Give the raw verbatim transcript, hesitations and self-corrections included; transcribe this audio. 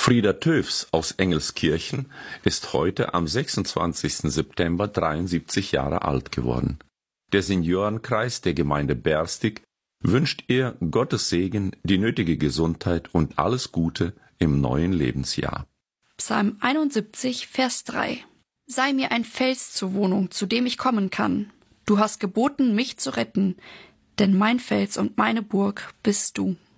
Frieda Töfs aus Engelskirchen ist heute am sechsundzwanzigsten September dreiundsiebzig Jahre alt geworden. Der Seniorenkreis der Gemeinde Berstig wünscht ihr Gottes Segen, die nötige Gesundheit und alles Gute im neuen Lebensjahr. Psalm einundsiebzig, Vers drei. Sei mir ein Fels zur Wohnung, zu dem ich kommen kann. Du hast geboten, mich zu retten, denn mein Fels und meine Burg bist du.